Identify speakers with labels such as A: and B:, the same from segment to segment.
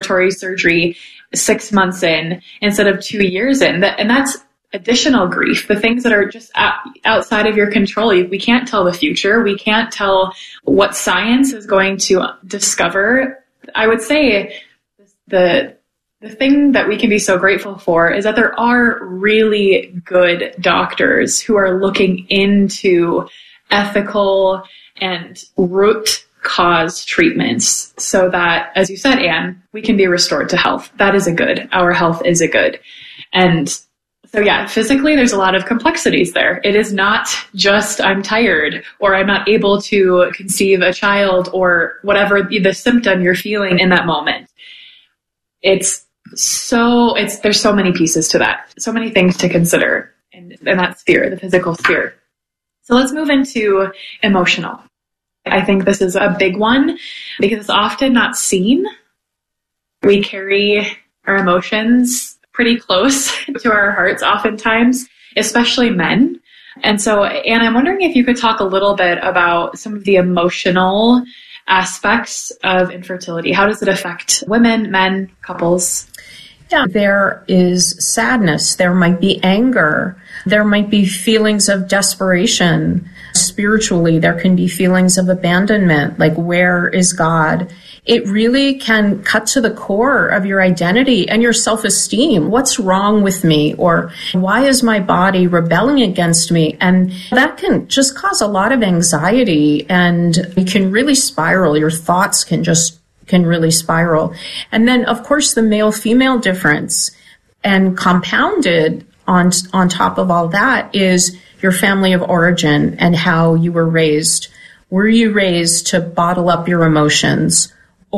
A: preparatory surgery 6 months in instead of 2 years in. And that's additional grief, the things that are just outside of your control. We can't tell the future. We can't tell what science is going to discover. I would say the thing that we can be so grateful for is that there are really good doctors who are looking into ethical and root cause treatments so that, as you said, Anne, we can be restored to health. That is a good. Our health is a good. And so yeah, physically, there's a lot of complexities there. It is not just I'm tired or I'm not able to conceive a child or whatever the symptom you're feeling in that moment. There's so many pieces to that, so many things to consider in that sphere, the physical sphere. So let's move into emotional. I think this is a big one because it's often not seen. We carry our emotions pretty close to our hearts oftentimes, especially men. And so, Anne, I'm wondering if you could talk a little bit about some of the emotional aspects of infertility. How does it affect women, men, couples?
B: Yeah, there is sadness. There might be anger. There might be feelings of desperation. Spiritually, there can be feelings of abandonment, like where is God? It really can cut to the core of your identity and your self-esteem. What's wrong with me? Or why is my body rebelling against me? And that can just cause a lot of anxiety, and you can really spiral. Your thoughts can really spiral. And then, of course, the male-female difference, and compounded on top of all that is your family of origin and how you were raised. Were you raised to bottle up your emotions?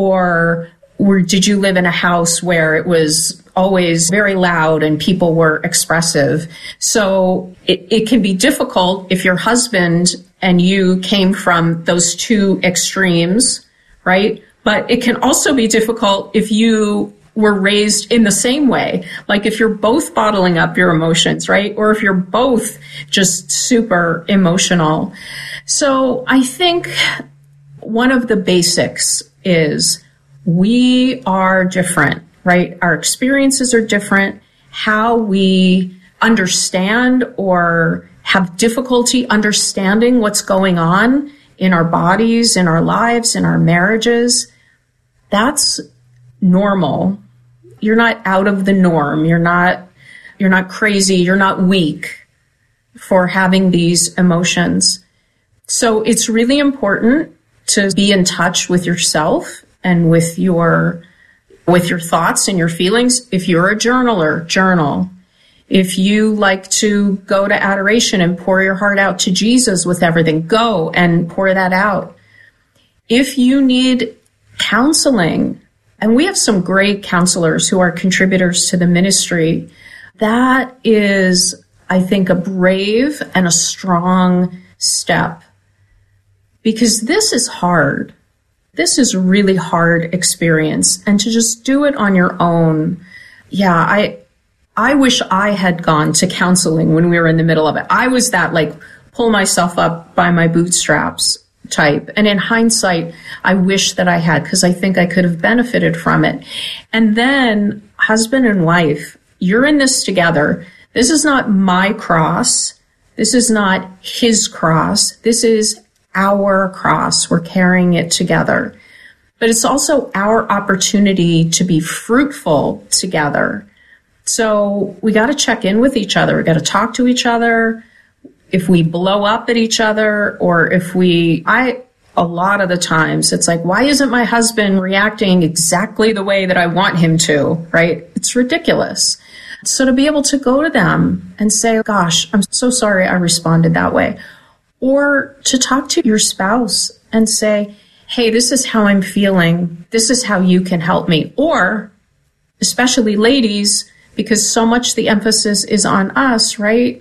B: Or did you live in a house where it was always very loud and people were expressive? So it can be difficult if your husband and you came from those two extremes, right? But it can also be difficult if you were raised in the same way, like if you're both bottling up your emotions, right? Or if you're both just super emotional. So I think one of the basics is we are different, right? Our experiences are different. How we understand or have difficulty understanding what's going on in our bodies, in our lives, in our marriages, that's normal. You're not out of the norm. You're not crazy. You're not weak for having these emotions. So it's really important to be in touch with yourself and with your thoughts and your feelings. If you're a journaler, journal. If you like to go to adoration and pour your heart out to Jesus with everything, go and pour that out. If you need counseling, and we have some great counselors who are contributors to the ministry, that is, I think, a brave and a strong step. Because this is hard. This is a really hard experience. And to just do it on your own, yeah, I wish I had gone to counseling when we were in the middle of it. I was that, like, pull myself up by my bootstraps type. And in hindsight, I wish that I had, because I think I could have benefited from it. And then husband and wife, you're in this together. This is not my cross. This is not his cross. This is our cross. We're carrying it together. But it's also our opportunity to be fruitful together. So we got to check in with each other. We got to talk to each other. If we blow up at each other, or if a lot of the times it's like, why isn't my husband reacting exactly the way that I want him to, right? It's ridiculous. So to be able to go to them and say, gosh, I'm so sorry I responded that way. Or to talk to your spouse and say, hey, this is how I'm feeling. This is how you can help me. Or, especially ladies, because so much the emphasis is on us, right?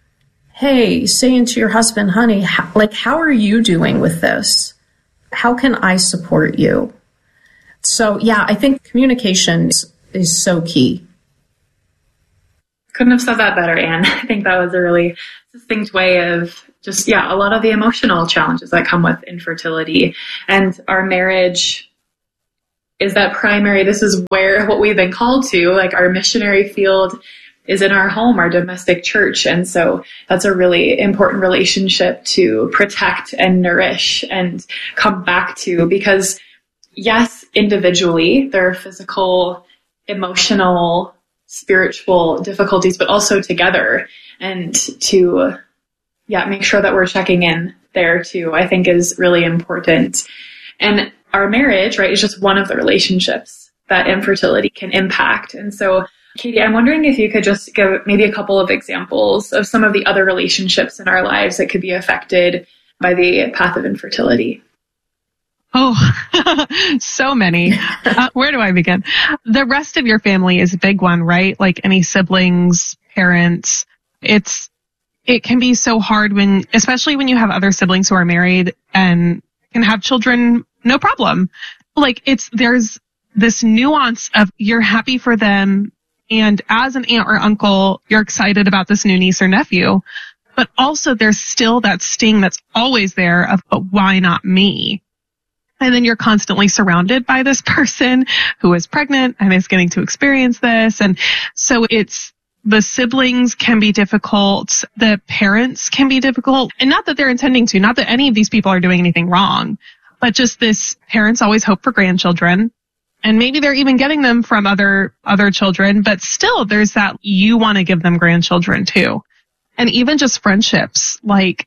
B: Hey, saying to your husband, honey, how are you doing with this? How can I support you? So, yeah, I think communication is so key.
A: Couldn't have said that better, Anne. I think that was a really succinct way of just, a lot of the emotional challenges that come with infertility. And our marriage is that primary. This is where what we've been called to, like our missionary field is in our home, our domestic church. And so that's a really important relationship to protect and nourish and come back to, because yes, individually, there are physical, emotional, spiritual difficulties, but also together. And to, make sure that we're checking in there too, I think is really important. And our marriage, right, is just one of the relationships that infertility can impact. And so, Katie, I'm wondering if you could just give maybe a couple of examples of some of the other relationships in our lives that could be affected by the path of infertility.
C: Oh, so many. Where do I begin? The rest of your family is a big one, right? Like any siblings, parents. It can be so hard especially when you have other siblings who are married and can have children, no problem. Like there's this nuance of you're happy for them. And as an aunt or uncle, you're excited about this new niece or nephew, but also there's still that sting that's always there of, but why not me? And then you're constantly surrounded by this person who is pregnant and is getting to experience this. And so the siblings can be difficult. The parents can be difficult. And not that they're intending to, not that any of these people are doing anything wrong, but just this parents always hope for grandchildren. And maybe they're even getting them from other children, but still there's that you want to give them grandchildren too. And even just friendships, like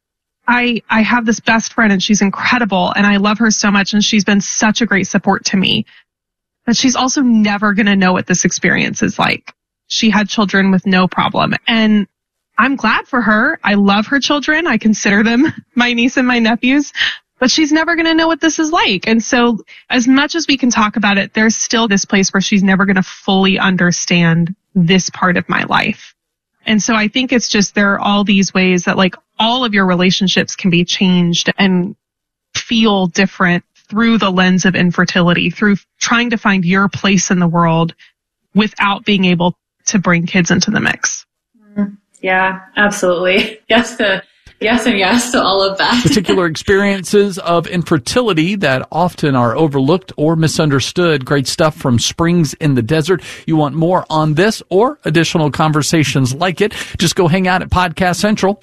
C: I have this best friend and she's incredible and I love her so much and she's been such a great support to me. But she's also never going to know what this experience is like. She had children with no problem. And I'm glad for her. I love her children. I consider them my niece and my nephews. But she's never going to know what this is like. And so as much as we can talk about it, there's still this place where she's never going to fully understand this part of my life. And so I think it's just there are all these ways that like all of your relationships can be changed and feel different through the lens of infertility, through trying to find your place in the world without being able to bring kids into the mix.
A: Yeah, absolutely. Yes and yes to all of that.
D: Particular experiences of infertility that often are overlooked or misunderstood. Great stuff from Springs in the Desert. You want more on this or additional conversations like it, just go hang out at Podcast Central,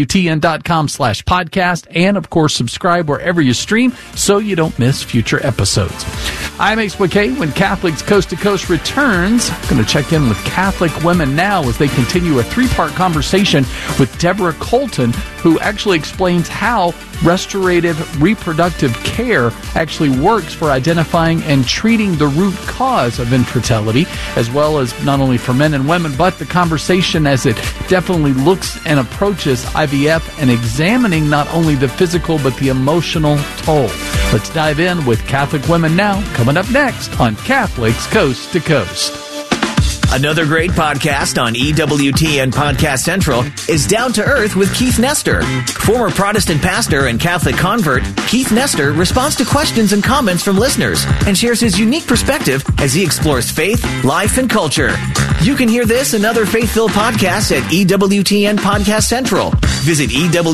D: EWTN.com/podcast, and of course subscribe wherever you stream so you don't miss future episodes. I'm Ace Buquet. When Catholics Coast to Coast returns, I'm going to check in with Catholic Women Now as they continue a 3-part conversation with Deborah Colton, who actually explains how restorative reproductive care actually works for identifying and treating the root cause of infertility, as well as not only for men and women, but the conversation as it definitely looks and approaches IVF and examining not only the physical but the emotional toll. Let's dive in with Catholic Women Now, coming up next on Catholics Coast to Coast.
E: Another great podcast on EWTN Podcast Central is Down to Earth with Keith Nestor. Former Protestant pastor and Catholic convert, Keith Nestor responds to questions and comments from listeners and shares his unique perspective as he explores faith, life, and culture. You can hear this and other faith-filled podcasts at EWTN Podcast Central. Visit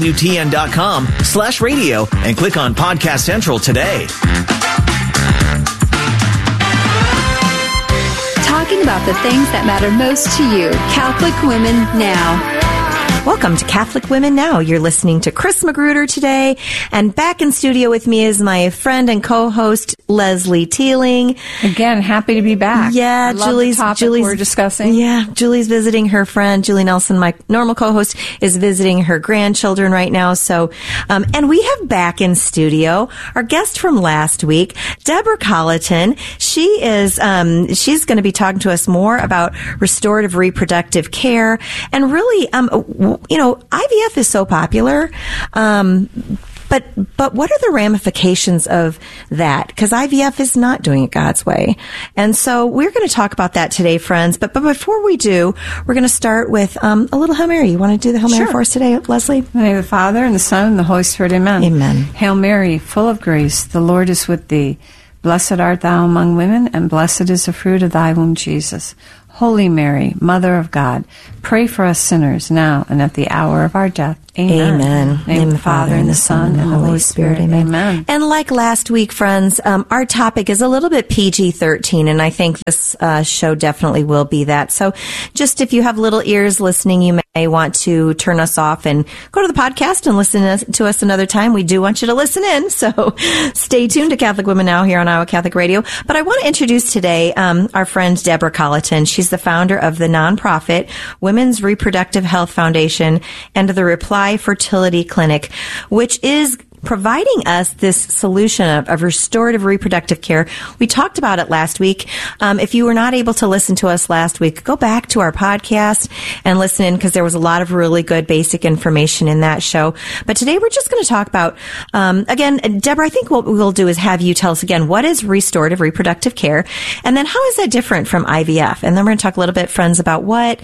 E: EWTN.com/radio and click on Podcast Central today.
F: Talking about the things that matter most to you. Catholic Women Now.
G: Welcome to Catholic Women Now. You're listening to Chris Magruder today, and back in studio with me is my friend and co-host Leslie Teeling.
H: Again, happy to be back.
G: Yeah, Julie's
H: we're discussing.
G: Yeah, Julie's visiting her friend. Julie Nelson, my normal co-host, is visiting her grandchildren right now. So, and we have back in studio our guest from last week, Deborah Colton. She is she's going to be talking to us more about restorative reproductive care and really IVF is so popular, but what are the ramifications of that? Because IVF is not doing it God's way. And so we're going to talk about that today, friends. But before we do, we're going to start with a little Hail Mary. You want to do the Hail Mary for us today, Leslie?
H: In the name of the Father, and the Son, and the Holy Spirit, amen.
G: Amen.
H: Hail Mary, full of grace, the Lord is with thee. Blessed art thou among women, and blessed is the fruit of thy womb, Jesus. Holy Mary, Mother of God, pray for us sinners now and at the hour of our death. Amen.
G: Amen.
H: In the name of the Father, and the Son, and the Holy Spirit. Amen.
G: And like last week, friends, our topic is a little bit PG-13, and I think this show definitely will be that. So just if you have little ears listening, you may want to turn us off and go to the podcast and listen to us another time. We do want you to listen in, so stay tuned to Catholic Women Now here on Iowa Catholic Radio. But I want to introduce today our friend Deborah Colleton. She's the founder of the nonprofit Women's Reproductive Health Foundation and the Reply Fertility Clinic, which is providing us this solution of restorative reproductive care. We talked about it last week. If you were not able to listen to us last week, go back to our podcast and listen in, because there was a lot of really good basic information in that show. But today we're just going to talk about, again, Deborah, I think what we'll do is have you tell us again, what is restorative reproductive care? And then how is that different from IVF? And then we're going to talk a little bit, friends, about what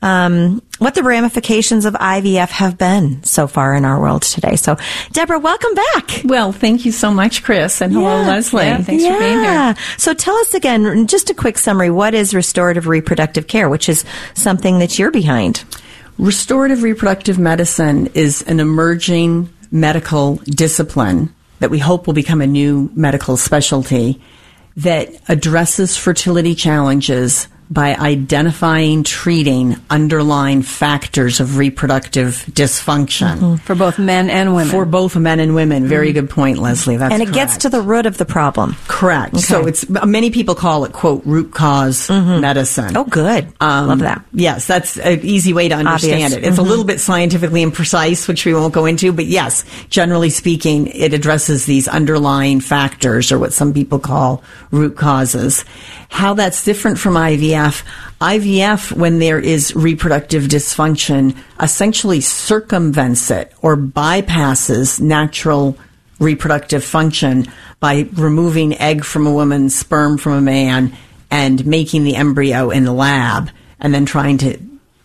G: the ramifications of IVF have been so far in our world today. So, Deborah, welcome back.
B: Well, thank you so much, Chris, and hello, Leslie.
H: Yeah, thanks for being here.
G: So tell us again, just a quick summary, what is restorative reproductive care, which is something that you're behind?
I: Restorative reproductive medicine is an emerging medical discipline that we hope will become a new medical specialty that addresses fertility challenges by identifying, treating underlying factors of reproductive dysfunction.
H: For both men and women.
I: For both men and women. Very good point, Leslie. That's
G: And it
I: correct.
G: gets to the root of the problem.
I: Correct.
G: Okay.
I: So it's many people call it, quote, root cause medicine.
G: Oh, good. Love that.
I: Yes, that's an easy way to understand
G: Obvious.
I: it. It's a little bit scientifically imprecise, which we won't go into, but yes, generally speaking, it addresses these underlying factors, or what some people call root causes. How that's different from IVF. IVF, when there is reproductive dysfunction, essentially circumvents it or bypasses natural reproductive function by removing egg from a woman, sperm from a man, and making the embryo in the lab, and then trying to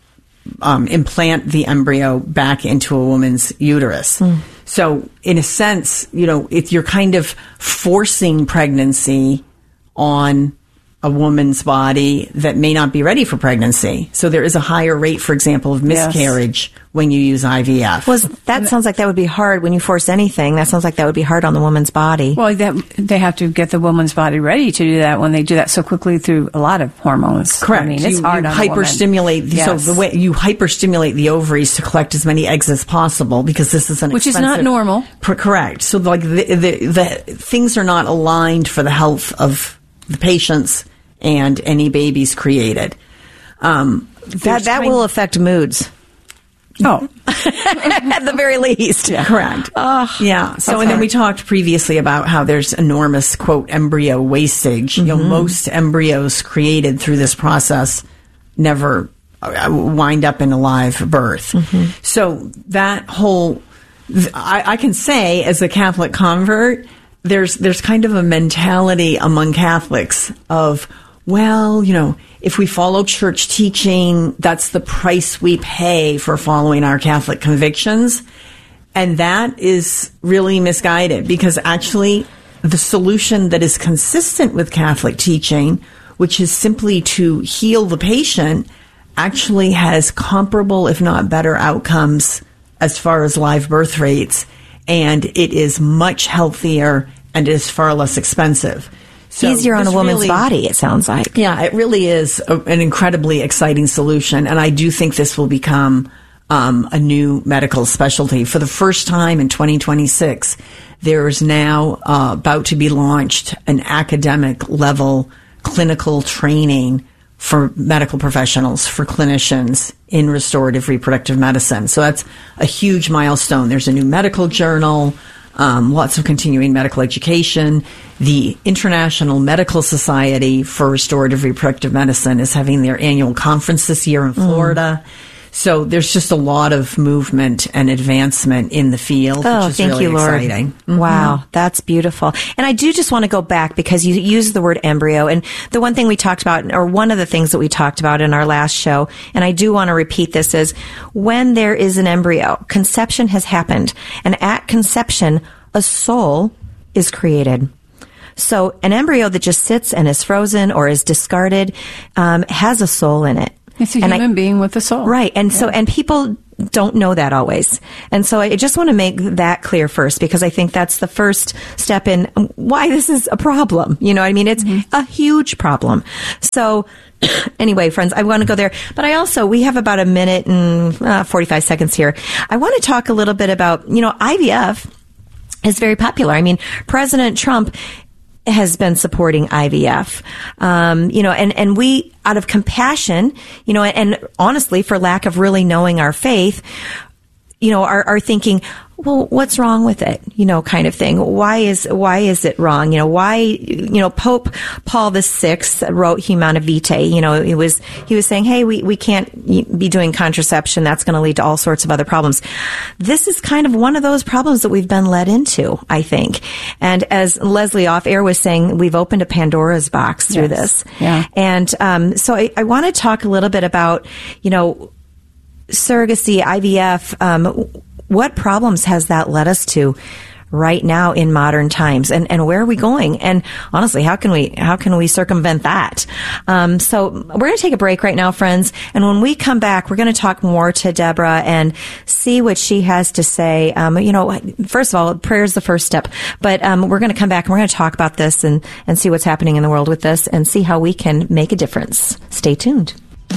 I: implant the embryo back into a woman's uterus. So, in a sense, you're kind of forcing pregnancy on a woman's body that may not be ready for pregnancy. So there is a higher rate, for example, of miscarriage when you use IVF.
G: Well, that sounds like that would be hard when you force anything. That sounds like that would be hard on the woman's body.
H: Well, they have to get the woman's body ready to do that when they do that so quickly through a lot of hormones.
I: Correct.
H: I mean, it's hard on a woman.
I: Hyperstimulate.
H: Yes.
I: So the way you hyperstimulate the ovaries to collect as many eggs as possible, because this is
H: Which is not normal.
I: Correct. So like the things are not aligned for the health of the patients and any babies created.
G: That will affect moods.
H: Oh.
G: At the very least.
I: Yeah. Correct. Yeah. So, and then we talked previously about how there's enormous, quote, embryo wastage. Most embryos created through this process never wind up in a live birth. So that whole, I can say as a Catholic convert, there's kind of a mentality among Catholics of, well, if we follow church teaching, that's the price we pay for following our Catholic convictions. And that is really misguided, because actually the solution that is consistent with Catholic teaching, which is simply to heal the patient, actually has comparable, if not better, outcomes as far as live birth rates. And it is much healthier and is far less expensive. So
G: easier on a woman's body, it sounds like.
I: Yeah, it really is an incredibly exciting solution. And I do think this will become a new medical specialty. For the first time in 2026, there is now about to be launched an academic level clinical training for medical professionals, for clinicians in restorative reproductive medicine. So that's a huge milestone. There's a new medical journal, lots of continuing medical education. The International Medical Society for Restorative Reproductive Medicine is having their annual conference this year in Florida. So there's just a lot of movement and advancement in the field, which is really exciting.
G: Wow, that's beautiful. And I do just want to go back, because you used the word embryo, and the one thing we talked about, or one of the things that we talked about in our last show, and I do want to repeat this, is when there is an embryo, conception has happened, and at conception, a soul is created. So an embryo that just sits and is frozen or is discarded has a soul in it.
H: It's a human being with a soul.
G: Right. And so, and people don't know that always. And so I just want to make that clear first, because I think that's the first step in why this is a problem. You know what I mean? It's a huge problem. So anyway, friends, I want to go there. But we have about a minute and 45 seconds here. I want to talk a little bit about, IVF is very popular. I mean, President Trump has been supporting IVF, and we, out of compassion, and honestly, for lack of really knowing our faith, are thinking, well, what's wrong with it? Kind of thing. Why is it wrong? Pope Paul VI wrote Humanae Vitae. He was saying, hey, we can't be doing contraception. That's going to lead to all sorts of other problems. This is kind of one of those problems that we've been led into, I think. And as Leslie off air was saying, we've opened a Pandora's box through this.
H: Yeah.
G: And, so I want to talk a little bit about, surrogacy, IVF, what problems has that led us to right now in modern times, and where are we going? And honestly, how can we circumvent that? So we're going to take a break right now, friends. And when we come back, we're going to talk more to Deborah and see what she has to say. First of all, prayer is the first step, but we're going to come back and we're going to talk about this and see what's happening in the world with this and see how we can make a difference. Stay tuned.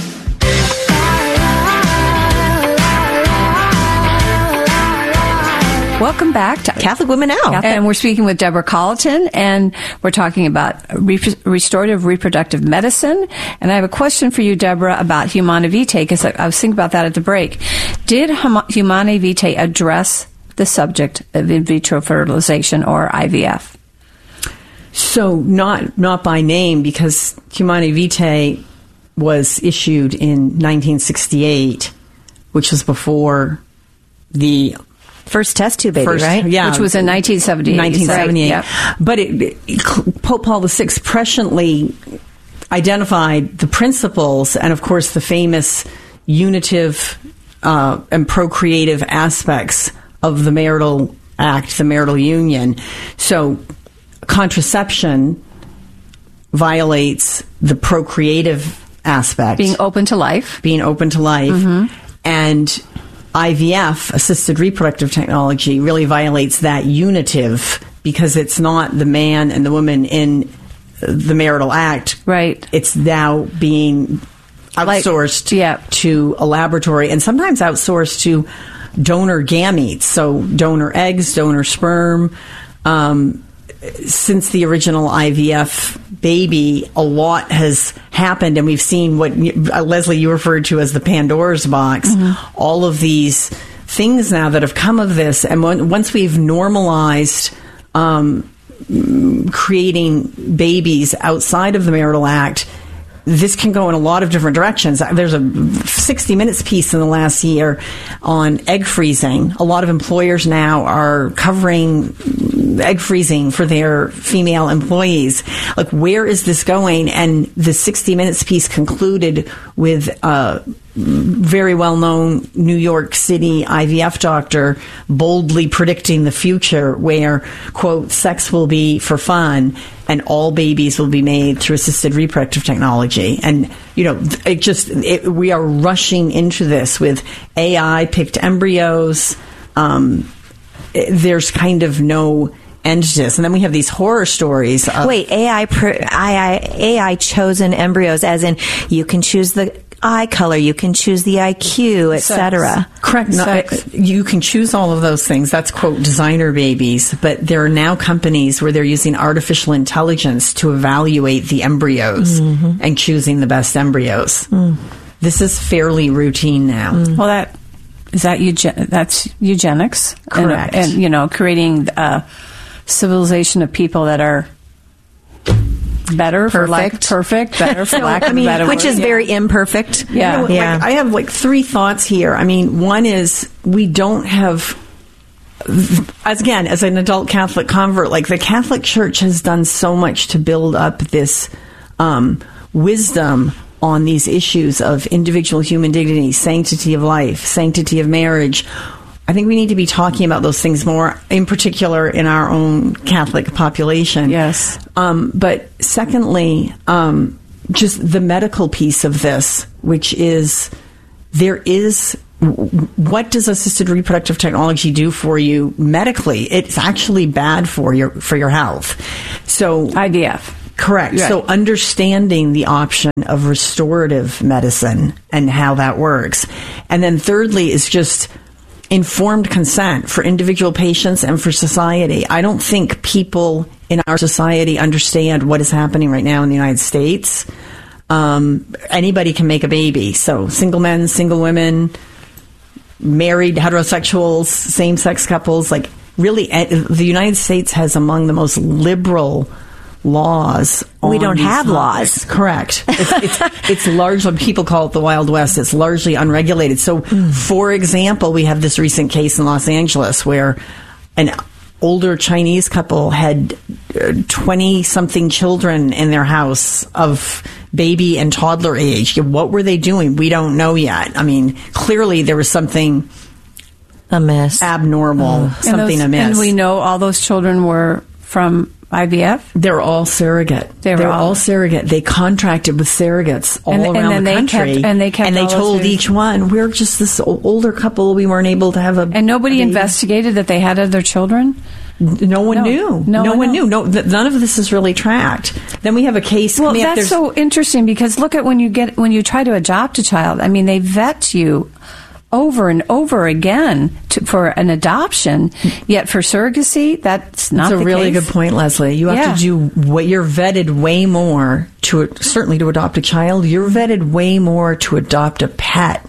H: Welcome back to
G: Catholic Women Now.
H: And we're speaking with Deborah Colleton, and we're talking about restorative reproductive medicine. And I have a question for you, Deborah, about Humanae Vitae, because I was thinking about that at the break. Did Humanae Vitae address the subject of in vitro fertilization, or IVF?
I: So not by name, because Humanae Vitae was issued in 1968, which was before the
G: first test tube baby, right?
I: Yeah.
H: Which was in 1978.
I: 1978.
H: Right,
I: yeah. But Pope Paul VI presciently identified the principles and, of course, the famous unitive and procreative aspects of the marital act, the marital union. So contraception violates the procreative aspect.
H: Being open to life.
I: Mm-hmm. And IVF, assisted reproductive technology, really violates that unitive, because it's not the man and the woman in the marital act.
H: Right.
I: It's now being outsourced to a laboratory, and sometimes outsourced to donor gametes, so donor eggs, donor sperm. Since the original IVF baby, a lot has happened, and we've seen what Leslie, you referred to as the Pandora's box. Mm-hmm. All of these things now that have come of this, and once we've normalized creating babies outside of the marital act, this can go in a lot of different directions. There's a 60 Minutes piece in the last year on egg freezing. A lot of employers now are covering egg freezing for their female employees. Like, where is this going? And the 60 Minutes piece concluded with a very well-known New York City IVF doctor boldly predicting the future where, quote, sex will be for fun and all babies will be made through assisted reproductive technology. And, we are rushing into this with AI-picked embryos. There's kind of no end to this. And then we have these horror stories.
G: Wait, AI chosen embryos, as in you can choose the eye color, you can choose the IQ, etc.
I: Correct. You can choose all of those things. That's, quote, designer babies. But there are now companies where they're using artificial intelligence to evaluate the embryos and choosing the best embryos. This is fairly routine now.
H: Well, that's eugenics.
I: Correct.
H: And creating a civilization of people that are better, perfect, better for lack of better
G: which is very imperfect.
H: Yeah.
I: I have three thoughts here. I mean, one is we don't have, as an adult Catholic convert, the Catholic Church has done so much to build up this wisdom on these issues of individual human dignity, sanctity of life, sanctity of marriage. I think we need to be talking about those things more, in particular in our own Catholic population.
H: Yes.
I: But secondly, just the medical piece of this, which is what does assisted reproductive technology do for you medically? It's actually bad for your health. So
H: IVF.
I: Correct.
H: Right.
I: So understanding the option of restorative medicine and how that works. And then thirdly is just informed consent for individual patients and for society. I don't think people in our society understand what is happening right now in the United States. Anybody can make a baby. So single men, single women, married heterosexuals, same-sex couples, like really the United States has among the most liberal laws.
G: We don't have
I: topics.
G: laws.
I: Correct. It's largely, people call it the Wild West. It's largely unregulated. So, for example, we have this recent case in Los Angeles where an older Chinese couple had 20-something children in their house of baby and toddler age. What were they doing? We don't know yet. I mean, clearly there was something
G: amiss,
I: abnormal, something amiss.
H: And we know all those children were from IVF?
I: They're all surrogate. They're all surrogate. They contracted with surrogates all around the country.
H: And they
I: told each one, we're just this older couple. We weren't able to have a
H: And nobody investigated that they had other children?
I: No one knew. No one knew. None of this is really tracked. Then we have a case.
H: Well, that's so interesting because look at when you try to adopt a child. I mean, they vet you over and over again for an adoption, yet for surrogacy, that's not the case.
I: That's a really good point, Leslie. You have to do you're vetted way more certainly to adopt a child. You're vetted way more to adopt a pet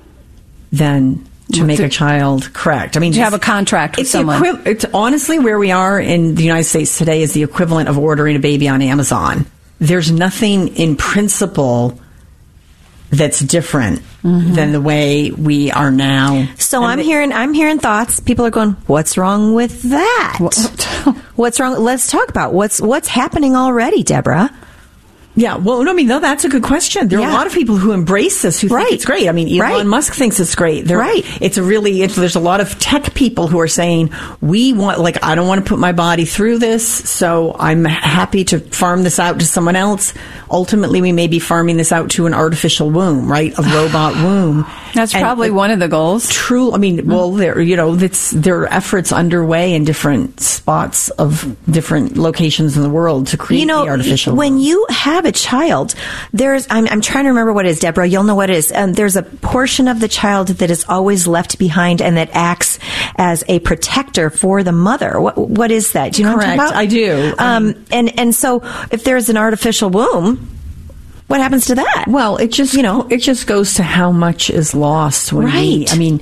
I: than to make a child. Correct. I mean,
H: to have a contract with someone.
I: It's honestly where we are in the United States today is the equivalent of ordering a baby on Amazon. There's nothing in principle that's different than the way we are now.
G: So I'm hearing thoughts. People are going, what's wrong with that? What's wrong? Let's talk about what's happening already, Deborah.
I: Yeah, well, no, I mean, that's a good question. There are a lot of people who embrace this, who think it's great. I mean, Elon Musk thinks it's great. There's a lot of tech people who are saying, I don't want to put my body through this, so I'm happy to farm this out to someone else. Ultimately, we may be farming this out to an artificial womb, right? A robot womb.
H: That's probably one of the goals.
I: True. I mean, well, there are efforts underway in different spots of different locations in the world to create the artificial womb.
G: When you have a child, I'm trying to remember what it is, Deborah. You'll know what it is. There's a portion of the child that is always left behind and that acts as a protector for the mother. What is that? Do you know what I'm talking about?
I: I do.
G: And so if there's an artificial womb, what happens to that?
I: Well, it just goes to how much is lost when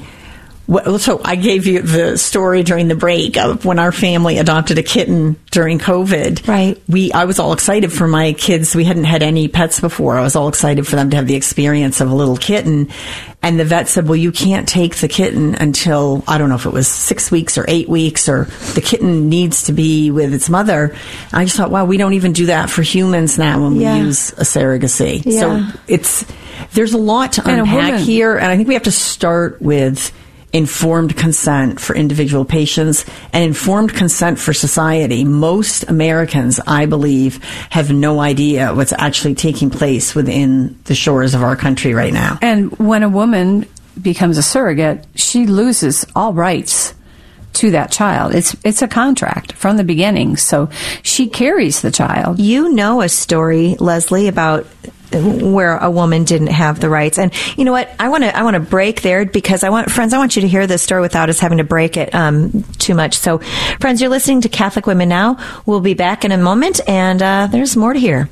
I: so I gave you the story during the break of when our family adopted a kitten during COVID.
G: Right.
I: I was all excited for my kids. We hadn't had any pets before. I was all excited for them to have the experience of a little kitten. And the vet said, well, you can't take the kitten until, I don't know if it was 6 weeks or 8 weeks, or the kitten needs to be with its mother. And I just thought, wow, we don't even do that for humans now when we use a surrogacy.
G: Yeah.
I: So there's a lot to unpack here. And I think we have to start with informed consent for individual patients and informed consent for society. Most Americans, I believe, have no idea what's actually taking place within the shores of our country right now.
H: And when a woman becomes a surrogate, she loses all rights to that child. It's a contract from the beginning, so she carries the child.
G: You know a story, Leslie, about where a woman didn't have the rights. And you know what? I want to break there because I want you to hear this story without us having to break it too much. So, friends, you're listening to Catholic Women Now. We'll be back in a moment, and there's more to hear.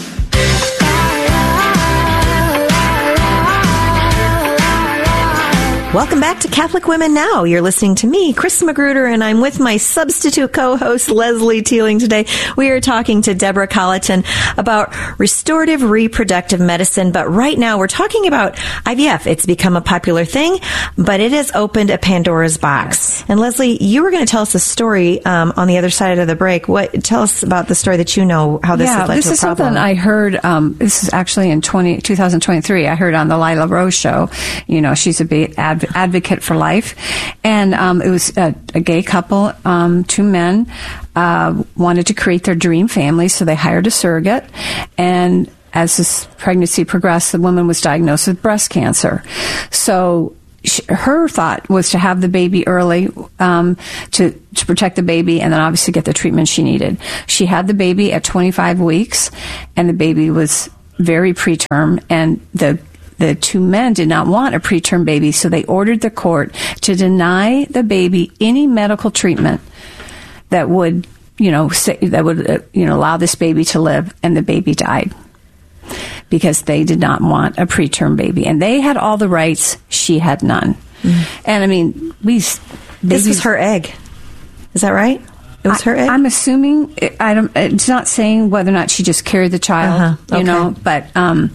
G: Welcome back to Catholic Women Now. You're listening to me, Chris Magruder, and I'm with my substitute co-host, Leslie Teeling. Today, we are talking to Deborah Colleton about restorative reproductive medicine. But right now, we're talking about IVF. It's become a popular thing, but it has opened a Pandora's box. Yes. And Leslie, you were going to tell us a story on the other side of the break. Tell us about the story that you know, how this has led to a problem.
H: This is something I heard, this is actually in 2023. I heard on the Lila Rose show. You know, she's a big advocate advocate for life. And it was a gay couple, 2 men, wanted to create their dream family, so they hired a surrogate. And as this pregnancy progressed, the woman was diagnosed with breast cancer. So her thought was to have the baby early, to protect the baby, and then obviously get the treatment she needed. She had the baby at 25 weeks, and the baby was very preterm, and the 2 men did not want a preterm baby, so they ordered the court to deny the baby any medical treatment that would, allow this baby to live, and the baby died. Because they did not want a preterm baby. And they had all the rights, she had none. And I mean,
G: this was her egg. Is that right? It was her egg?
H: I'm assuming, it's not saying whether or not she just carried the child, but, and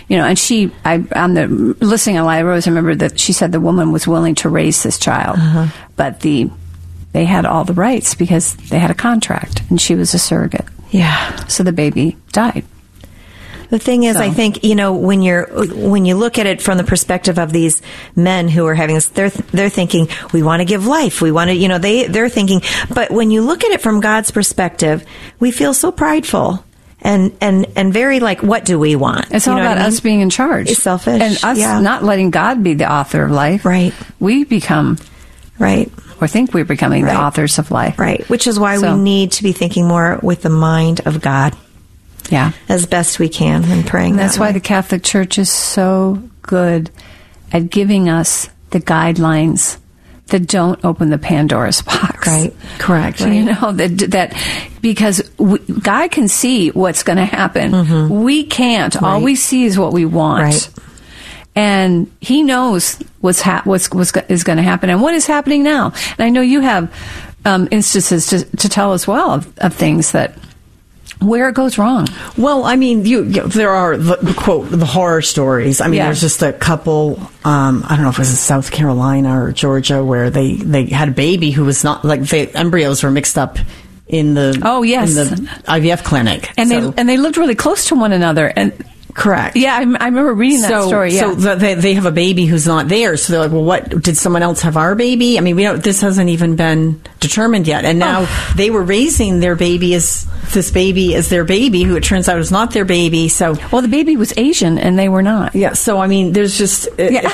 H: on the listening on Lila Rose, I remember that she said the woman was willing to raise this child, but they had all the rights because they had a contract and she was a surrogate.
G: Yeah.
H: So the baby died.
G: The thing is, I think, when you look at it from the perspective of these men who are having this, they're thinking, we want to give life. We want to, they're thinking, but when you look at it from God's perspective, we feel so prideful and very like, what do we want?
H: It's all about us being in charge.
G: It's selfish.
H: And us not letting God be the author of life.
G: Right.
H: We become.
G: Right.
H: Or think we're becoming the authors of life.
G: Right. Which is why we need to be thinking more with the mind of God.
H: Yeah.
G: As best we can and praying.
H: And that's why the Catholic Church is so good at giving us the guidelines that don't open the Pandora's box.
G: Right. Correct.
H: Right. That because God can see what's going to happen. We can't. Right. All we see is what we want. Right. And He knows what's is going to happen and what is happening now. And I know you have instances to tell as well of things that where it goes wrong.
I: Well, I mean, there are the horror stories. I mean, there's just a couple. I don't know if it was in South Carolina or Georgia where they had a baby who was not like the embryos were mixed up in the in the IVF clinic,
H: and they lived really close to one another and.
I: Correct.
H: Yeah, I remember reading that story. Yeah.
I: So they have a baby who's not theirs. So they're like, well, what, did someone else have our baby? I mean, this hasn't even been determined yet. And now they were raising their baby as their baby, who it turns out is not their baby. So,
H: well, the baby was Asian and they were not.
I: Yeah. So, I mean, there's just,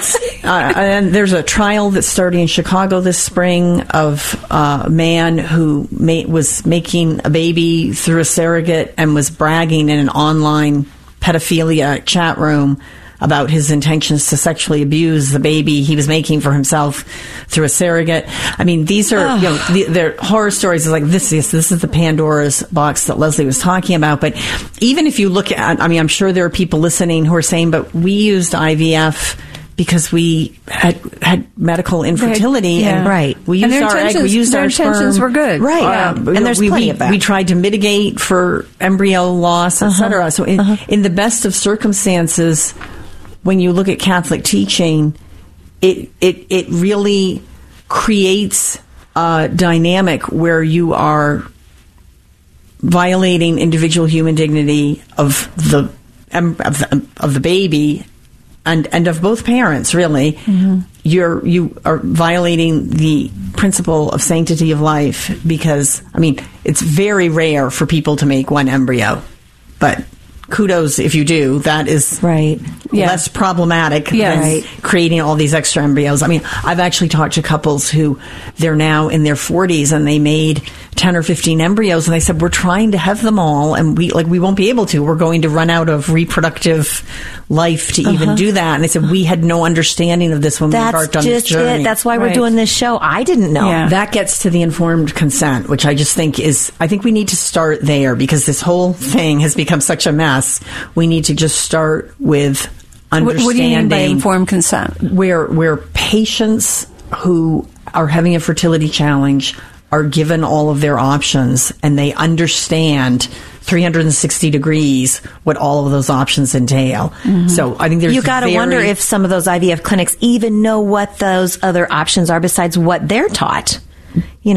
I: and there's a trial that's starting in Chicago this spring of a man who was making a baby through a surrogate and was bragging in an online pedophilia chat room about his intentions to sexually abuse the baby he was making for himself through a surrogate. I mean, these are they're horror stories. It's like this is the Pandora's box that Leslie was talking about. But even if you look at, I mean, I'm sure there are people listening who are saying, but we used IVF because we had medical infertility, and
G: we
I: used our egg, we used our sperm.
H: Their intentions were good,
G: right? And there's plenty of that.
I: We tried to mitigate for embryo loss, etc. So, in the best of circumstances, when you look at Catholic teaching, it really creates a dynamic where you are violating individual human dignity of the baby. And of both parents, really, you are violating the principle of sanctity of life because, I mean, it's very rare for people to make one embryo, but kudos if you do. That is less problematic than creating all these extra embryos. I mean, I've actually talked to couples who they're now in their 40s and they made 10 or 15 embryos and they said, we're trying to have them all and we won't be able to. We're going to run out of reproductive life to even do that. And they said, we had no understanding of this when we embarked on this journey.
G: That's why we're doing this show. I didn't know.
I: Yeah. That gets to the informed consent, which I just think I think we need to start there because this whole thing has become such a mess. We need to just start with understanding.
H: What do you mean by informed consent?
I: Where patients who are having a fertility challenge are given all of their options and they understand 360 degrees what all of those options entail. So I think there's
G: you got to wonder if some of those IVF clinics even know what those other options are besides what they're taught.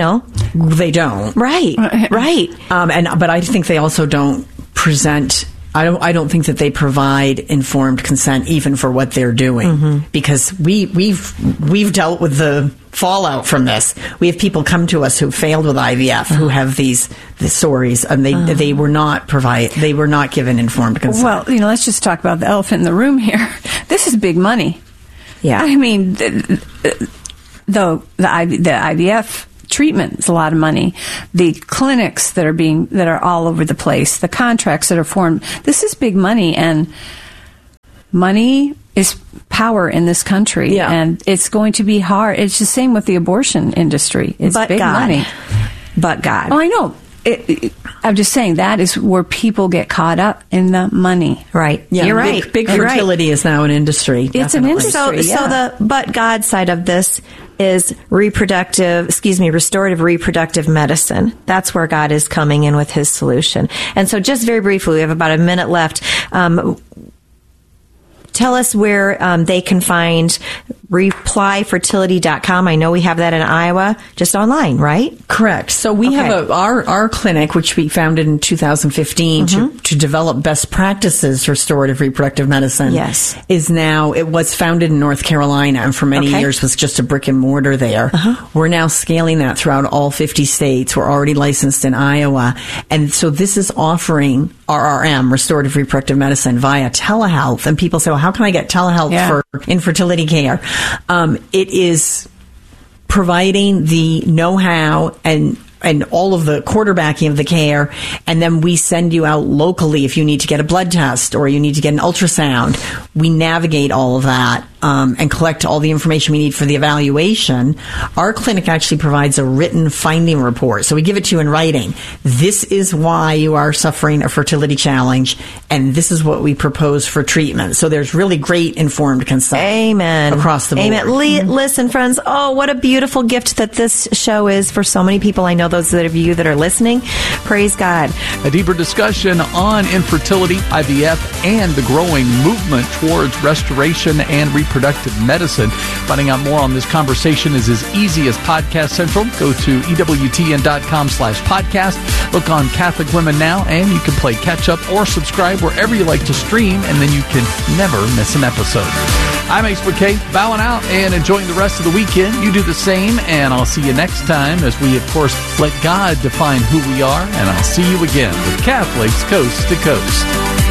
G: They
I: don't.
G: Right.
I: But I think they also don't present I don't think that they provide informed consent even for what they're doing, because we've dealt with the fallout from this. We have people come to us who failed with IVF who have these stories, and they were not given informed consent.
H: Well, let's just talk about the elephant in the room here. This is big money.
G: Yeah.
H: I mean, the IVF treatment is a lot of money. The clinics that are all over the place, the contracts that are formed, this is big money, and money is power in this country, and it's going to be hard. It's the same with the abortion industry. It's big money.
G: But God.
H: Oh, I know. I'm just saying that is where people get caught up in the money.
G: Right.
I: Yeah,
G: You're right.
I: Big fertility is now an industry.
H: It's an industry.
G: So the but God side of this is restorative reproductive medicine. That's where God is coming in with his solution. And so just very briefly, we have about a minute left. Tell us where they can find replyfertility.com. I know we have that in Iowa, just online, right?
I: Correct. So we have our clinic, which we founded in 2015 to develop best practices for restorative reproductive medicine.
G: Yes.
I: It was founded in North Carolina, and for many years was just a brick and mortar there. We're now scaling that throughout all 50 states. We're already licensed in Iowa. And so this is offering RRM, restorative reproductive medicine, via telehealth. And people say, well, how can I get telehealth for infertility care? It is providing the know-how and all of the quarterbacking of the care, and then we send you out locally if you need to get a blood test or you need to get an ultrasound. We navigate all of that and collect all the information we need for the evaluation. Our clinic actually provides a written finding report, so we give it to you in writing. This is why you are suffering a fertility challenge, and this is what we propose for treatment. So there's really great informed consent.
G: Amen.
I: Across the board.
G: Amen. Listen, friends, what a beautiful gift that this show is for so many people. I know those of you that are listening. Praise God.
D: A deeper discussion on infertility, IVF, and the growing movement towards restoration and reproductive medicine. Finding out more on this conversation is as easy as Podcast Central. Go to EWTN.com/podcast. Look on Catholic Women Now, and you can play catch up or subscribe wherever you like to stream, and then you can never miss an episode. I'm Ace McKay, bowing out and enjoying the rest of the weekend. You do the same, and I'll see you next time as we, of course, let God define who we are, and I'll see you again with Catholics Coast to Coast.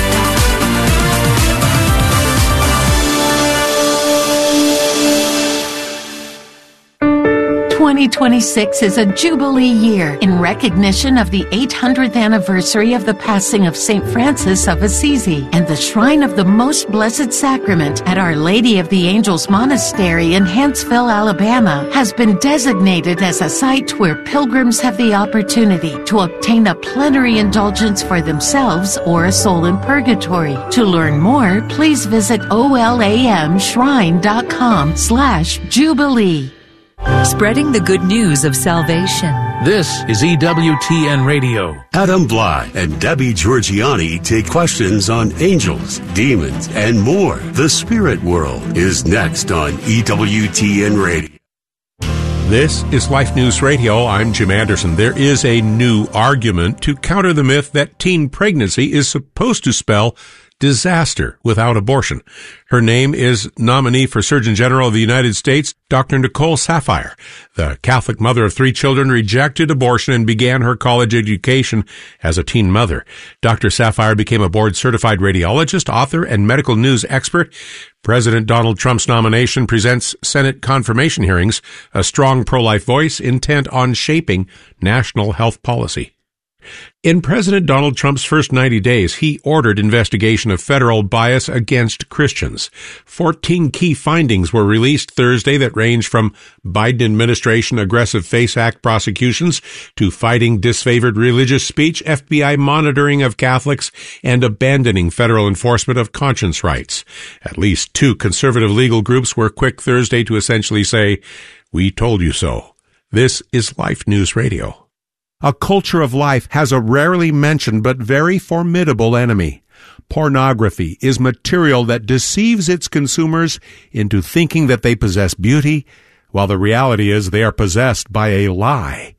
J: 2026 is a Jubilee year in recognition of the 800th anniversary of the passing of St. Francis of Assisi, and the Shrine of the Most Blessed Sacrament at Our Lady of the Angels Monastery in Huntsville, Alabama, has been designated as a site where pilgrims have the opportunity to obtain a plenary indulgence for themselves or a soul in purgatory. To learn more, please visit olamshrine.com/Jubilee.
K: Spreading the good news of salvation.
L: This is EWTN Radio.
M: Adam Bly and Debbie Georgiani take questions on angels, demons, and more. The Spirit World is next on EWTN Radio.
N: This is Life News Radio. I'm Jim Anderson. There is a new argument to counter the myth that teen pregnancy is supposed to spell disaster without abortion. Her name is nominee for Surgeon General of the United States, Dr. Nicole Saphier. The Catholic mother of 3 children rejected abortion and began her college education as a teen mother. Dr. Saphier became a board-certified radiologist, author, and medical news expert. President Donald Trump's nomination presents Senate confirmation hearings, a strong pro-life voice intent on shaping national health policy. In President Donald Trump's first 90 days, he ordered investigation of federal bias against Christians. 14 key findings were released Thursday that range from Biden administration aggressive FACE Act prosecutions to fighting disfavored religious speech, FBI monitoring of Catholics, and abandoning federal enforcement of conscience rights. At least 2 conservative legal groups were quick Thursday to essentially say, "We told you so." This is Life News Radio. A culture of life has a rarely mentioned but very formidable enemy. Pornography is material that deceives its consumers into thinking that they possess beauty, while the reality is they are possessed by a lie.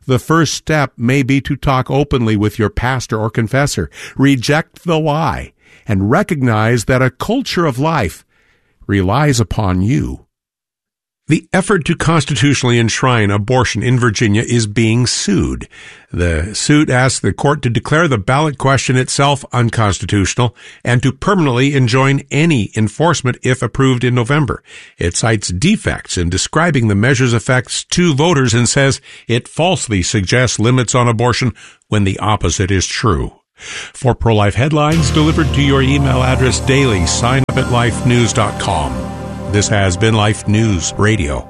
N: the first step may be to talk openly with your pastor or confessor. Reject the lie and recognize that a culture of life relies upon you. The effort to constitutionally enshrine abortion in Virginia is being sued. The suit asks the court to declare the ballot question itself unconstitutional and to permanently enjoin any enforcement if approved in November. It cites defects in describing the measure's effects to voters and says it falsely suggests limits on abortion when the opposite is true. For pro-life headlines delivered to your email address daily, sign up at lifenews.com. This has been Life News Radio.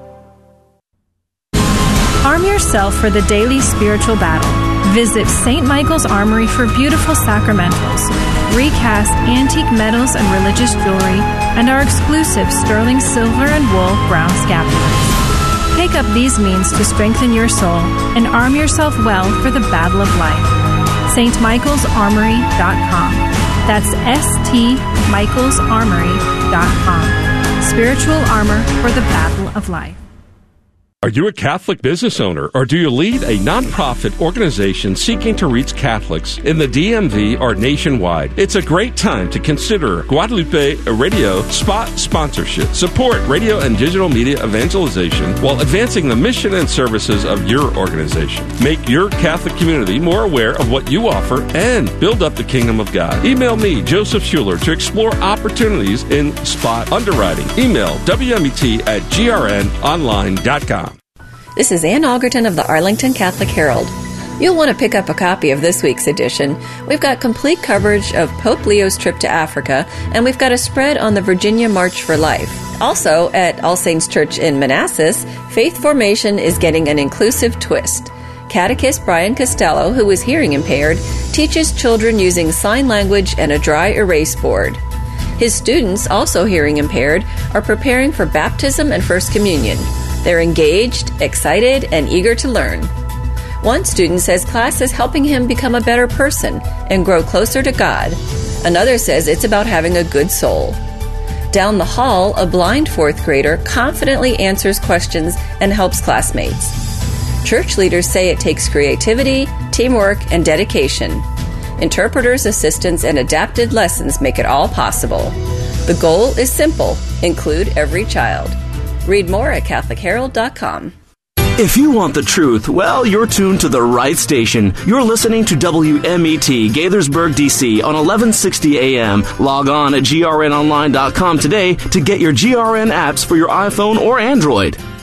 O: Arm yourself for the daily spiritual battle. Visit St. Michael's Armory for beautiful sacramentals, recast antique metals and religious jewelry, and our exclusive sterling silver and wool brown scapulars. Take up these means to strengthen your soul and arm yourself well for the battle of life. stmichaelsarmory.com. That's stmichaelsarmory.com. Spiritual armor for the battle of life.
P: Are you a Catholic business owner, or do you lead a nonprofit organization seeking to reach Catholics in the DMV or nationwide? It's a great time to consider Guadalupe Radio spot sponsorship. Support radio and digital media evangelization while advancing the mission and services of your organization. Make your Catholic community more aware of what you offer and build up the kingdom of God. Email me, Joseph Schuler, to explore opportunities in spot underwriting. Email wmet@grnonline.com.
Q: This is Ann Algerton of the Arlington Catholic Herald. You'll want to pick up a copy of this week's edition. We've got complete coverage of Pope Leo's trip to Africa, and we've got a spread on the Virginia March for Life. Also, at All Saints Church in Manassas, faith formation is getting an inclusive twist. Catechist Brian Costello, who is hearing impaired, teaches children using sign language and a dry erase board. His students, also hearing impaired, are preparing for baptism and First Communion. They're engaged, excited, and eager to learn. One student says class is helping him become a better person and grow closer to God. Another says it's about having a good soul. Down the hall, a blind fourth grader confidently answers questions and helps classmates. Church leaders say it takes creativity, teamwork, and dedication. Interpreters, assistants, and adapted lessons make it all possible. The goal is simple: include every child. Read more at CatholicHerald.com.
R: If you want the truth, well, you're tuned to the right station. You're listening to WMET, Gaithersburg, D.C. on 1160 AM. Log on at grnonline.com today to get your GRN apps for your iPhone or Android.